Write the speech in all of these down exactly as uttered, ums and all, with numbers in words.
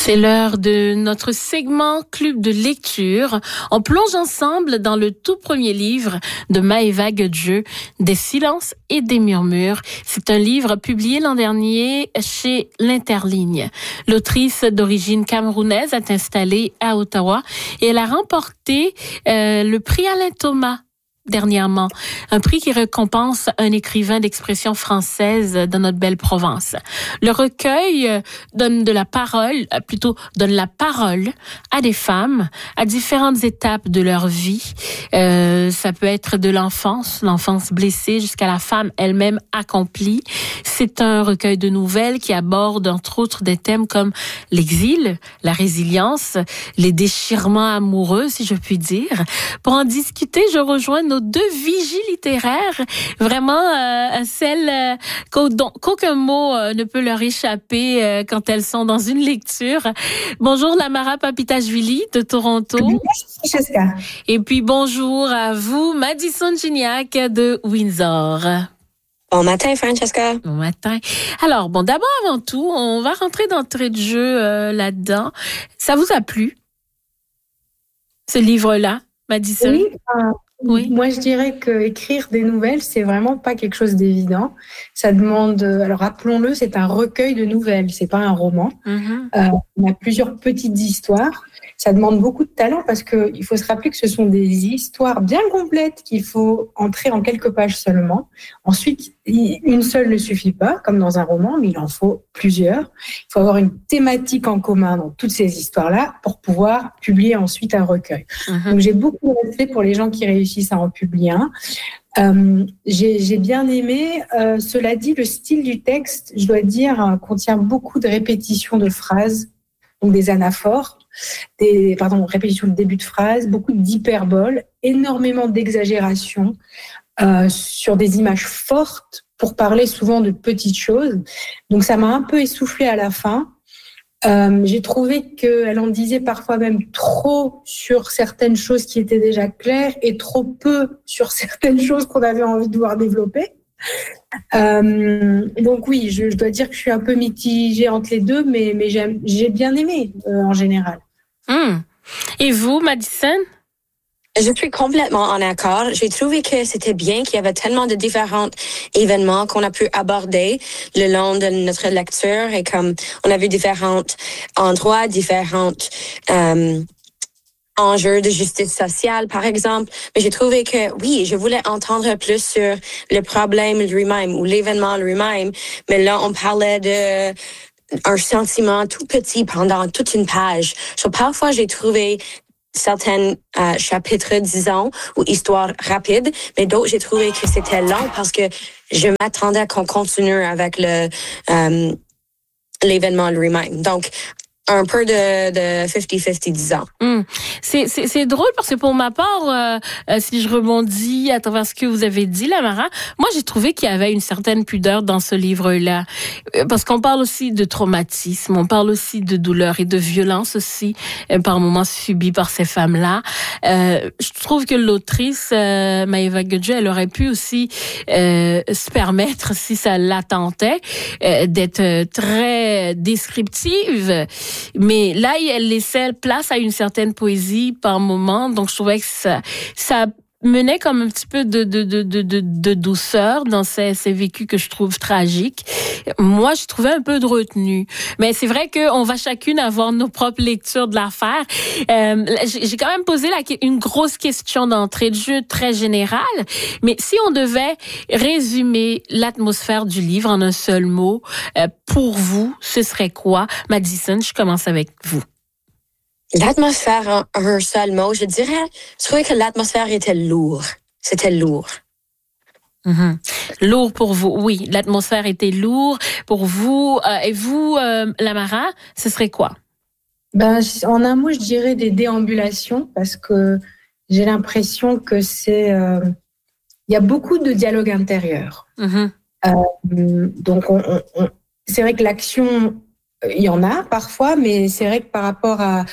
C'est l'heure de notre segment Club de lecture. On plonge ensemble dans le tout premier livre de Maëva Guedieu, Des silences et des murmures. C'est un livre publié l'an dernier chez l'Interligne. L'autrice d'origine camerounaise est installée à Ottawa et elle a remporté euh, le prix Alain Thomas dernièrement, un prix qui récompense un écrivain d'expression française dans notre belle Provence. Le recueil donne de la parole, plutôt donne la parole à des femmes à différentes étapes de leur vie. Euh, ça peut être de l'enfance, l'enfance blessée, jusqu'à la femme elle-même accomplie. C'est un recueil de nouvelles qui aborde entre autres des thèmes comme l'exil, la résilience, les déchirements amoureux, si je puis dire. Pour en discuter, je rejoins nos deux vigies littéraires, vraiment euh, celles euh, qu'aucun mot euh, ne peut leur échapper euh, quand elles sont dans une lecture. Bonjour Lamara Papitashvili de Toronto. Bonjour Francesca. Et puis bonjour à vous Madison Gignac de Windsor. Bon matin, Francesca. Bon matin. Alors, bon, d'abord, avant tout, on va rentrer d'entrée de jeu euh, là-dedans. Ça vous a plu, ce livre-là, Madison? Oui, euh, oui. Moi, je dirais que écrire des nouvelles, c'est vraiment pas quelque chose d'évident. Ça demande, alors rappelons-le, c'est un recueil de nouvelles, c'est pas un roman. Mm-hmm. Euh, on a plusieurs petites histoires. Ça demande beaucoup de talent parce que il faut se rappeler que ce sont des histoires bien complètes qu'il faut entrer en quelques pages seulement. Ensuite, une seule ne suffit pas, comme dans un roman, mais il en faut plusieurs. Il faut avoir une thématique en commun dans toutes ces histoires-là pour pouvoir publier ensuite un recueil. Mm-hmm. Donc, j'ai beaucoup de respect pour les gens qui réussissent à en publier un. Euh, j'ai, j'ai bien aimé. Euh, cela dit, le style du texte, je dois dire, euh, contient beaucoup de répétitions de phrases, donc des anaphores, des pardon, répétitions de début de phrase, beaucoup d'hyperboles, énormément d'exagération euh, sur des images fortes pour parler souvent de petites choses. Donc ça m'a un peu essoufflée à la fin. Euh, j'ai trouvé qu'elle en disait parfois même trop sur certaines choses qui étaient déjà claires et trop peu sur certaines choses qu'on avait envie de voir développer. Euh, donc oui, je, je dois dire que je suis un peu mitigée entre les deux, mais, mais j'aime, j'ai bien aimé euh, en général. Mmh. Et vous, Madison? Je suis complètement en accord. J'ai trouvé que c'était bien qu'il y avait tellement de différents événements qu'on a pu aborder le long de notre lecture et comme on a vu différents endroits, différentes euh, enjeux de justice sociale, par exemple. Mais j'ai trouvé que, oui, je voulais entendre plus sur le problème lui-même ou l'événement lui-même. Mais là, on parlait de un sentiment tout petit pendant toute une page. So, parfois, j'ai trouvé certains euh, chapitres, disons, ou histoires rapides, mais d'autres, j'ai trouvé que c'était long parce que je m'attendais à qu'on continue avec le euh, l'événement lui-même. Donc, un peu de, de cinquante cinquante, disons. Mmh. C'est, c'est, c'est drôle parce que pour ma part, euh, euh, si je rebondis à travers ce que vous avez dit, Lamara, moi, j'ai trouvé qu'il y avait une certaine pudeur dans ce livre-là. Parce qu'on parle aussi de traumatisme, on parle aussi de douleur et de violence aussi, euh, par moments subis par ces femmes-là. Euh, je trouve que l'autrice, euh, Maëva Guedieu, elle aurait pu aussi euh, se permettre, si ça l'attentait, euh, d'être très descriptive. Mais là, elle laissait place à une certaine poésie par moment, donc je trouvais que ça, ça menait comme un petit peu de, de, de, de, de douceur dans ces, ces vécus que je trouve tragiques. Moi, je trouvais un peu de retenue. Mais c'est vrai qu'on va chacune avoir nos propres lectures de l'affaire. Euh, j'ai quand même posé la, une grosse question d'entrée de jeu très générale. Mais si on devait résumer l'atmosphère du livre en un seul mot, euh, pour vous, ce serait quoi? Madison, je commence avec vous. L'atmosphère, en un seul mot, je dirais, je trouvais que l'atmosphère était lourde. C'était lourd. Mm-hmm. Lourd pour vous, oui. L'atmosphère était lourde pour vous. Euh, et vous, euh, Lamara, ce serait quoi? Ben, en un mot, je dirais des déambulations parce que j'ai l'impression que c'est... Euh, il y a beaucoup de dialogue intérieur. Mm-hmm. Euh, donc, on, on, on, c'est vrai que l'action, il y en a parfois, mais c'est vrai que par rapport à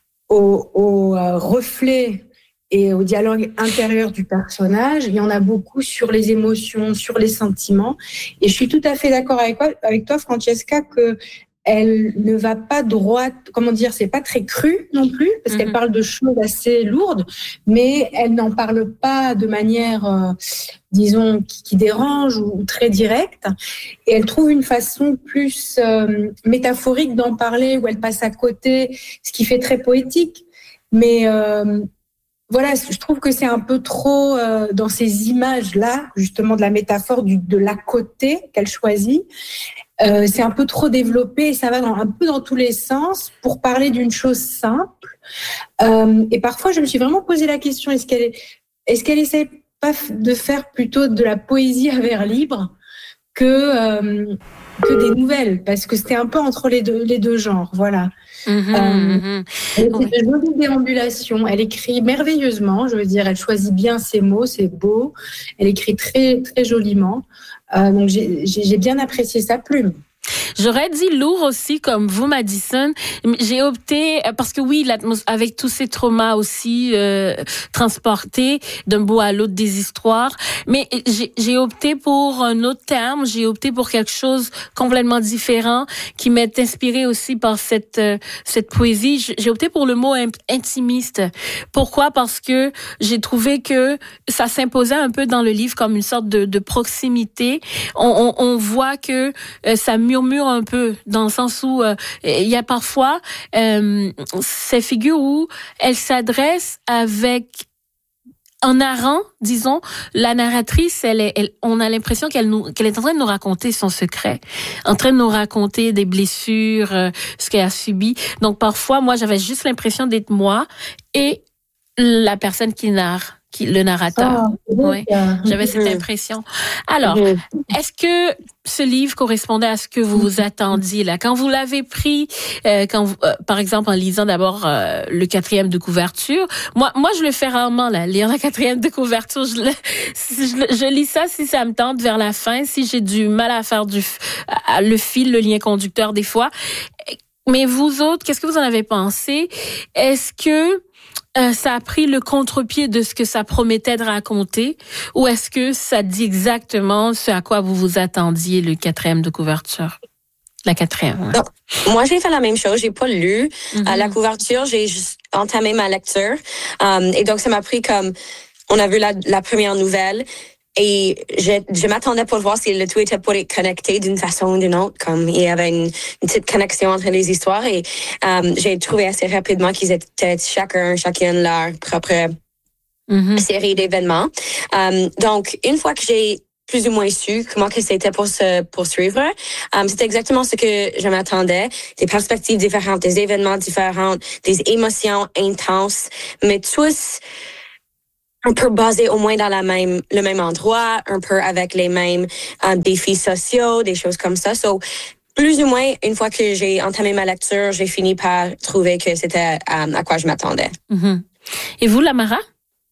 Au, au euh, reflet et au dialogue intérieur du personnage, il y en a beaucoup sur les émotions, sur les sentiments. Et je suis tout à fait d'accord avec toi, avec toi Francesca, que elle ne va pas droit, comment dire, c'est pas très cru non plus, parce qu'elle parle de choses assez lourdes, mais elle n'en parle pas de manière, euh, disons, qui, qui dérange ou, ou très directe. Et elle trouve une façon plus euh, métaphorique d'en parler, où elle passe à côté, ce qui fait très poétique. Mais euh, voilà, je trouve que c'est un peu trop euh, dans ces images-là, justement de la métaphore du, de l'à côté qu'elle choisit. Euh, c'est un peu trop développé et ça va dans, un peu dans tous les sens pour parler d'une chose simple. Euh, et parfois, je me suis vraiment posé la question, est-ce qu'elle, est-ce qu'elle essaie pas de faire plutôt de la poésie à vers libre que, euh, que des nouvelles? Parce que c'était un peu entre les deux, les deux genres, voilà. Mmh, euh, mmh. Elle fait de jolies déambulations, elle écrit merveilleusement, je veux dire, elle choisit bien ses mots, c'est beau, elle écrit très, très joliment. Euh, donc j'ai, j'ai bien apprécié sa plume. J'aurais dit lourd aussi, comme vous, Madison. J'ai opté, parce que oui, avec tous ces traumas aussi euh, transportés d'un bout à l'autre des histoires, mais j'ai, j'ai opté pour un autre terme, j'ai opté pour quelque chose complètement différent qui m'est inspiré aussi par cette euh, cette poésie. J'ai opté pour le mot intimiste. Pourquoi? Parce que j'ai trouvé que ça s'imposait un peu dans le livre comme une sorte de, de proximité. On, on, on voit que euh, ça murmure un peu, dans le sens où euh, il y a parfois euh, ces figures où elle s'adresse avec, en narrant, disons, la narratrice, elle est, elle, on a l'impression qu'elle nous, qu'elle est en train de nous raconter son secret, en train de nous raconter des blessures, euh, ce qu'elle a subi. Donc parfois, moi, j'avais juste l'impression d'être moi et la personne qui narre. Qui, le narrateur. Oh, oui, j'avais cette impression. Alors, est-ce que ce livre correspondait à ce que vous vous attendiez là? Quand vous l'avez pris, euh, quand vous, euh, par exemple, en lisant d'abord euh, le quatrième de couverture, moi, moi, je le fais rarement là, lire la quatrième de couverture. Je, le, je, je lis ça si ça me tente vers la fin, si j'ai du mal à faire du à, le fil, le lien conducteur des fois. Mais vous autres, qu'est-ce que vous en avez pensé? Est-ce que Euh, ça a pris le contre-pied de ce que ça promettait de raconter, ou est-ce que ça dit exactement ce à quoi vous vous attendiez, le quatrième de couverture? La quatrième, ouais. Donc, moi, j'ai fait la même chose. J'ai pas lu mm-hmm. euh, la couverture. J'ai juste entamé ma lecture. Um, et donc, ça m'a pris comme... On a vu la, la première nouvelle. Et je, je m'attendais pour voir si le tout était pour être connecté d'une façon ou d'une autre, comme il y avait une, une petite connexion entre les histoires. Et um, j'ai trouvé assez rapidement qu'ils étaient chacun, chacune leur propre mm-hmm. série d'événements. Um, donc, une fois que j'ai plus ou moins su comment que c'était pour se poursuivre, um, c'était exactement ce que je m'attendais. Des perspectives différentes, des événements différents, des émotions intenses, mais tous... un peu basé au moins dans la même, le même endroit, un peu avec les mêmes euh, défis sociaux, des choses comme ça. So, plus ou moins, une fois que j'ai entamé ma lecture, j'ai fini par trouver que c'était euh, à quoi je m'attendais. Mm-hmm. Et vous, Lamara?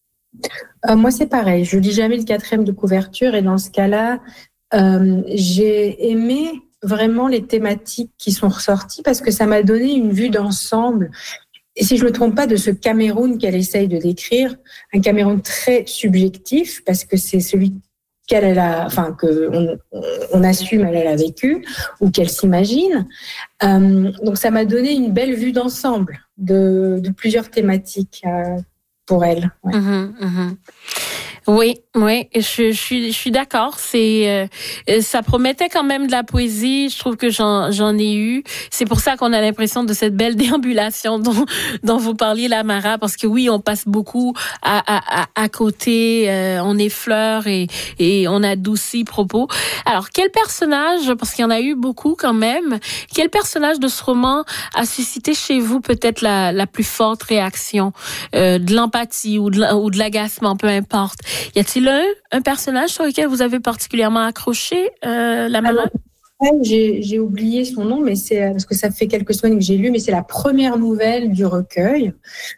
Euh, moi, c'est pareil. Je lis jamais le quatrième de couverture et dans ce cas-là, euh, j'ai aimé vraiment les thématiques qui sont ressorties parce que ça m'a donné une vue d'ensemble. Et si je ne me trompe pas de ce Cameroun qu'elle essaye de décrire, un Cameroun très subjectif, parce que c'est celui qu'elle a, enfin, qu'on on assume, elle, elle a vécu, ou qu'elle s'imagine. Euh, donc, ça m'a donné une belle vue d'ensemble de, de plusieurs thématiques euh, pour elle. Ouais. Mmh, mmh. Oui, oui, je, je suis, je suis d'accord. C'est, euh, ça promettait quand même de la poésie. Je trouve que j'en, j'en ai eu. C'est pour ça qu'on a l'impression de cette belle déambulation dont, dont vous parliez, Lamara, parce que oui, on passe beaucoup à, à, à, à côté, euh, on effleure et, et on adoucit propos. Alors, quel personnage, parce qu'il y en a eu beaucoup quand même, quel personnage de ce roman a suscité chez vous peut-être la, la plus forte réaction, euh, de l'empathie ou de, ou de l'agacement, peu importe? Y a-t-il un, un personnage sur lequel vous avez particulièrement accroché, euh, la maman? J'ai, j'ai oublié son nom, mais c'est parce que ça fait quelques semaines que j'ai lu, mais c'est la première nouvelle du recueil.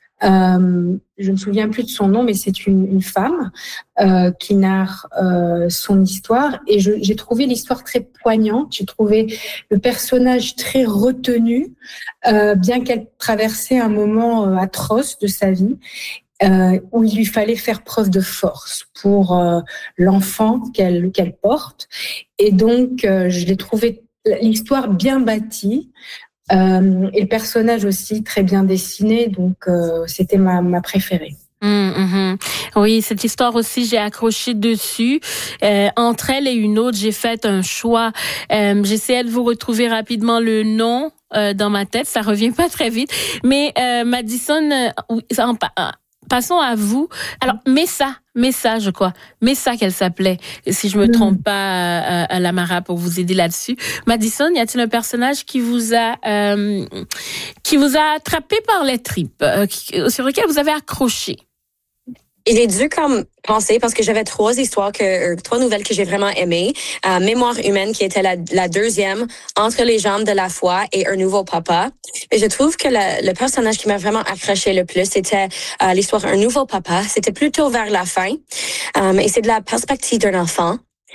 Euh, je ne me souviens plus de son nom, mais c'est une, une femme euh, qui narre euh, son histoire. Et je, j'ai trouvé l'histoire très poignante. J'ai trouvé le personnage très retenu, euh, bien qu'elle traversait un moment euh, atroce de sa vie. Euh, où il lui fallait faire preuve de force pour euh, l'enfant qu'elle qu'elle porte. Et donc, euh, je l'ai trouvé l'histoire bien bâtie euh, et le personnage aussi très bien dessiné. Donc, euh, c'était ma, ma préférée. Mmh, mmh. Oui, cette histoire aussi, j'ai accroché dessus. Euh, entre elle et une autre, j'ai fait un choix. Euh, j'essayais de vous retrouver rapidement le nom euh, dans ma tête. Ça revient pas très vite. Mais euh, Madison, euh, en, en, passons à vous. Alors, Messa, Messa, je crois. Messa qu'elle s'appelait, si je me mmh. trompe pas, à, à Lamara, pour vous aider là-dessus. Madison, y a-t-il un personnage qui vous a euh, qui vous a attrapé par les tripes, euh, qui, sur lequel vous avez accroché? J'ai dû comme penser parce que j'avais trois histoires que euh, trois nouvelles que j'ai vraiment aimées. Euh, Mémoire humaine qui était la, la deuxième, Entre les jambes de la foi et Un nouveau papa. Et je trouve que le, le personnage qui m'a vraiment accroché le plus c'était euh, l'histoire Un nouveau papa. C'était plutôt vers la fin euh, et c'est de la perspective d'un enfant.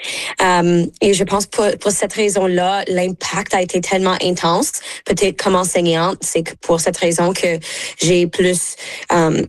Um, et je pense pour, pour cette raison-là, l'impact a été tellement intense. Peut-être comme enseignante, c'est pour cette raison que j'ai plus um,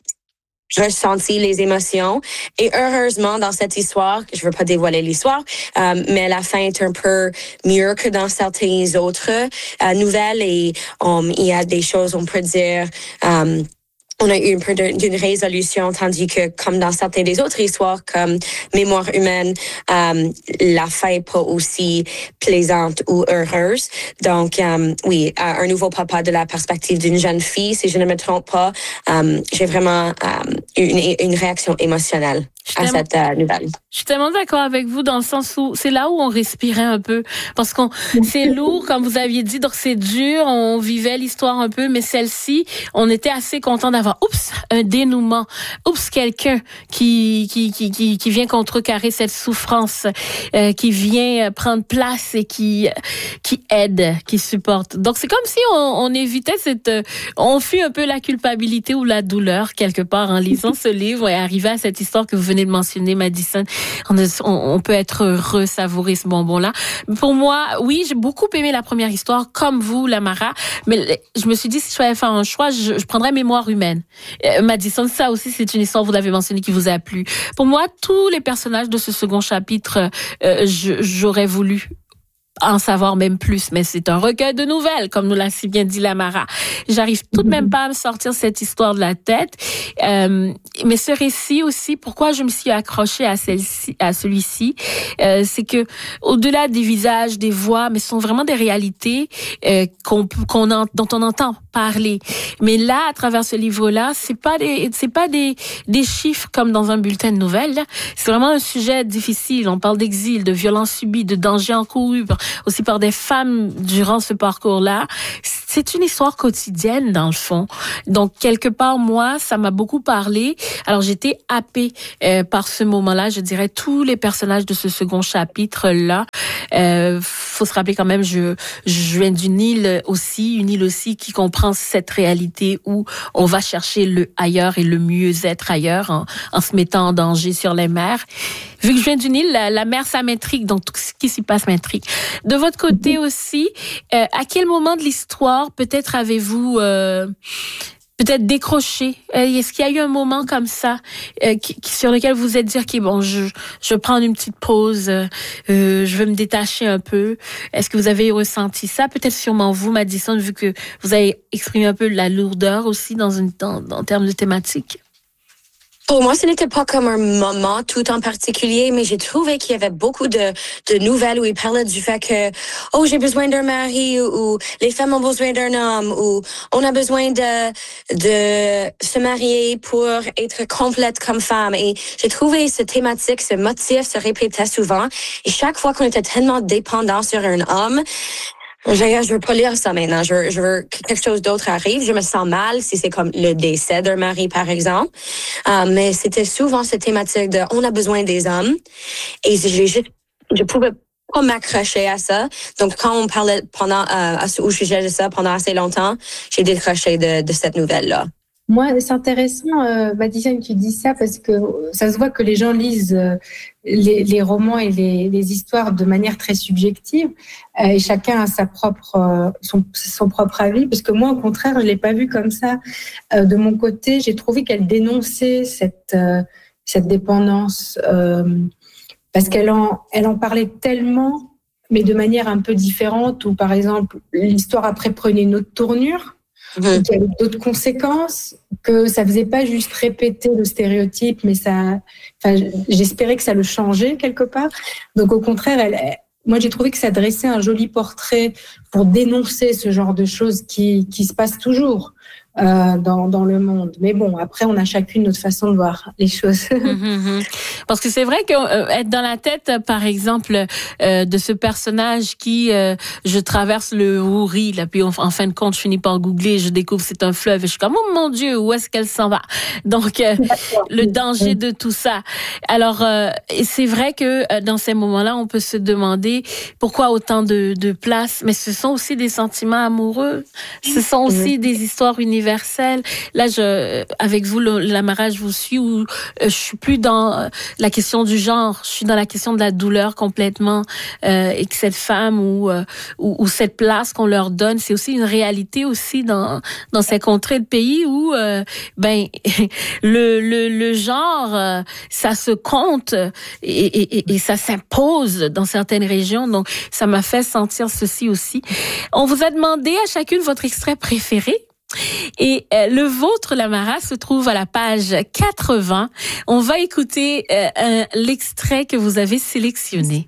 ressenti les émotions. Et heureusement, dans cette histoire, je veux pas dévoiler l'histoire, euh, mais la fin est un peu mieux que dans certaines autres euh, nouvelles et um, il y a des choses, on peut dire... Um, on a eu un peu d'une résolution, tandis que, comme dans certaines des autres histoires, comme Mémoire humaine, euh, la fin n'est pas aussi plaisante ou heureuse. Donc, euh, oui, Un nouveau papa de la perspective d'une jeune fille, si je ne me trompe pas, euh, j'ai vraiment euh, une, une réaction émotionnelle à cette euh, nouvelle. Je suis tellement d'accord avec vous dans le sens où c'est là où on respirait un peu. Parce qu'on c'est lourd, comme vous aviez dit, donc c'est dur, on vivait l'histoire un peu, mais celle-ci, on était assez content d'avoir, oups, un dénouement, oups, quelqu'un qui qui qui qui, qui vient contrecarrer cette souffrance, euh, qui vient prendre place et qui qui aide, qui supporte. Donc c'est comme si on, on évitait cette, on fuit un peu la culpabilité ou la douleur quelque part en lisant ce livre et arriver à cette histoire que vous venez de mentionner, Madison. On, on, on peut être heureux, savourer ce bonbon-là. Pour moi, oui, j'ai beaucoup aimé la première histoire, comme vous, Lamara, mais je me suis dit, si je devais faire un choix, je, je prendrais Mémoire humaine. Euh, Madison, ça aussi, c'est une histoire, vous l'avez mentionné, qui vous a plu. Pour moi, tous les personnages de ce second chapitre, euh, je, j'aurais voulu en savoir même plus, mais c'est un recueil de nouvelles, comme nous l'a si bien dit Lamara. J'arrive tout de même pas à me sortir cette histoire de la tête. Euh, mais ce récit aussi, pourquoi je me suis accrochée à celle-ci, à celui-ci, euh, c'est que au-delà des visages, des voix, mais ce sont vraiment des réalités euh, qu'on, qu'on en, dont on entend parler. Mais là, à travers ce livre-là, c'est pas des, c'est pas des, des chiffres comme dans un bulletin de nouvelles. C'est vraiment un sujet difficile. On parle d'exil, de violences subies, de dangers encourus, aussi par des femmes durant ce parcours-là. C'est une histoire quotidienne, dans le fond. Donc, quelque part, moi, ça m'a beaucoup parlé. Alors, j'étais happée euh, par ce moment-là. Je dirais tous les personnages de ce second chapitre-là. Euh, faut se rappeler quand même, je, je viens d'une île aussi, une île aussi qui comprend cette réalité où on va chercher le ailleurs et le mieux-être ailleurs en, en se mettant en danger sur les mers. Vu que je viens d'une île, la, la mer, ça m'intrigue, donc tout ce qui s'y passe m'intrigue. De votre côté aussi, euh, à quel moment de l'histoire, peut-être avez-vous euh, peut-être décroché? Euh, est-ce qu'il y a eu un moment comme ça euh, qui, qui, sur lequel vous vous êtes dit, ok, bon, je, je vais prendre une petite pause, euh, je vais me détacher un peu. Est-ce que vous avez ressenti ça? Peut-être sûrement vous, Madison, vu que vous avez exprimé un peu la lourdeur aussi dans une dans, en termes de thématique. Pour moi, ce n'était pas comme un moment tout en particulier, mais j'ai trouvé qu'il y avait beaucoup de, de nouvelles où il parlait du fait que, oh, j'ai besoin d'un mari, ou, ou les femmes ont besoin d'un homme, ou on a besoin de, de se marier pour être complète comme femme. Et j'ai trouvé ce thématique, ce motif se répétait souvent. Et chaque fois qu'on était tellement dépendant sur un homme, Je, je veux pas lire ça maintenant. Je veux, je veux que quelque chose d'autre arrive. Je me sens mal si c'est comme le décès d'un mari, par exemple. Euh, mais c'était souvent cette thématique de on a besoin des hommes. Et j'ai juste, je pouvais pas m'accrocher à ça. Donc, quand on parlait pendant, euh, au sujet de ça pendant assez longtemps, j'ai décroché de, de cette nouvelle-là. Moi, c'est intéressant, euh, Madison, que tu dis ça parce que ça se voit que les gens lisent euh, les, les romans et les, les histoires de manière très subjective euh, et chacun a sa propre, euh, son, son propre avis. Parce que moi, au contraire, je l'ai pas vu comme ça. Euh, de mon côté, j'ai trouvé qu'elle dénonçait cette euh, cette dépendance euh, parce qu'elle en elle en parlait tellement mais de manière un peu différente, où par exemple l'histoire après prenait une autre tournure, mmh. qu'il y avait d'autres conséquences, que ça faisait pas juste répéter le stéréotype, mais ça, enfin, j'espérais que ça le changeait quelque part. Donc au contraire, elle, elle, moi j'ai trouvé que ça dressait un joli portrait pour dénoncer ce genre de choses qui, qui se passent toujours. Euh, dans, dans le monde. Mais bon, après, on a chacune notre façon de voir les choses. Mmh, parce que c'est vrai qu'être euh, dans la tête, par exemple, euh, de ce personnage qui, euh, je traverse le Houri, là, puis en, en fin de compte, je finis par googler, je découvre que c'est un fleuve, et je suis comme, oh mon Dieu, où est-ce qu'elle s'en va? Donc, euh, le danger de tout ça. Alors, euh, c'est vrai que euh, dans ces moments-là, on peut se demander pourquoi autant de, de place, mais ce sont aussi des sentiments amoureux, ce sont aussi des histoires universelles. Là, je, avec vous, Lamara, je vous suis où euh, je suis plus dans la question du genre, je suis dans la question de la douleur complètement, euh, et que cette femme ou, euh, ou, ou cette place qu'on leur donne, c'est aussi une réalité aussi dans dans ces contrées de pays où euh, ben le le le genre euh, ça se compte et, et, et ça s'impose dans certaines régions. Donc ça m'a fait sentir ceci aussi. On vous a demandé à chacune votre extrait préféré. Et euh, le vôtre, Lamara, se trouve à la page quatre-vingts. On va écouter euh, euh, l'extrait que vous avez sélectionné.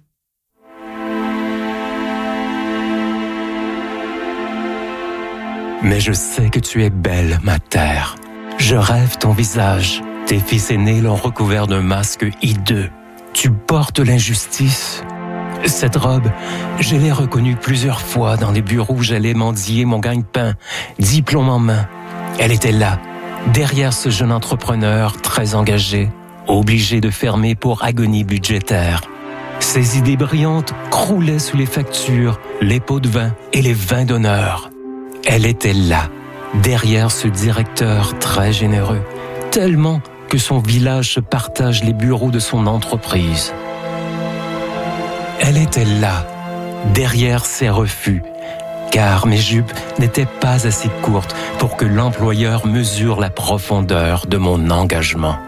Mais je sais que tu es belle, ma terre. Je rêve ton visage. Tes fils aînés l'ont recouvert d'un masque hideux. Tu portes l'injustice. Cette robe, je l'ai reconnue plusieurs fois dans les bureaux où j'allais mendier mon gagne-pain, diplôme en main. Elle était là, derrière ce jeune entrepreneur très engagé, obligé de fermer pour agonie budgétaire. Ses idées brillantes croulaient sous les factures, les pots de vin et les vins d'honneur. Elle était là, derrière ce directeur très généreux, tellement que son village se partage les bureaux de son entreprise. Elle était là, derrière ses refus, car mes jupes n'étaient pas assez courtes pour que l'employeur mesure la profondeur de mon engagement.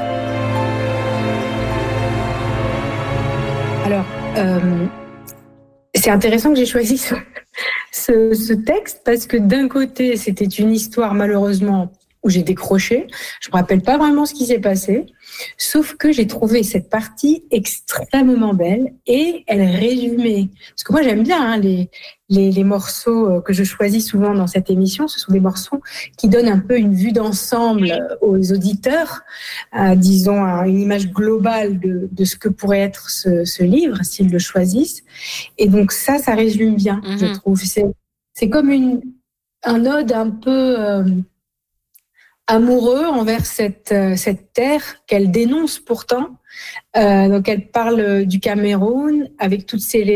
Alors, euh, c'est intéressant que j'ai choisi ce, ce, ce texte parce que d'un côté, c'était une histoire malheureusement où j'ai décroché. Je me rappelle pas vraiment ce qui s'est passé, sauf que j'ai trouvé cette partie extrêmement belle et elle résumait. Parce que moi, j'aime bien hein, les, les, les morceaux que je choisis souvent dans cette émission. Ce sont des morceaux qui donnent un peu une vue d'ensemble aux auditeurs, euh, disons une image globale de, de ce que pourrait être ce, ce livre s'ils le choisissent. Et donc ça, ça résume bien, mmh. je trouve. C'est, c'est comme une, un ode un peu... Euh, amoureux envers cette, cette terre qu'elle dénonce pourtant. Euh, donc elle parle du Cameroun avec toutes ces